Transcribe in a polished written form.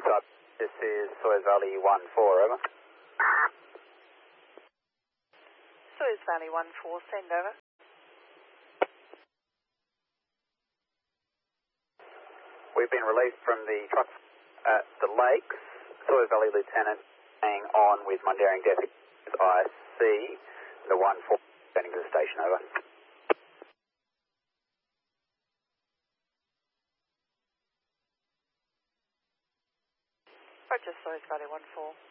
picked up. This is Sawyers Valley 1-4, over. Sawyers Valley 1-4, send over. We've been released from the truck at the lakes. Sawyers Valley Lieutenant staying on with Mundaring Deputy IC. The 1-4 turning to the station, over. Roger, Sawyers Valley 1-4.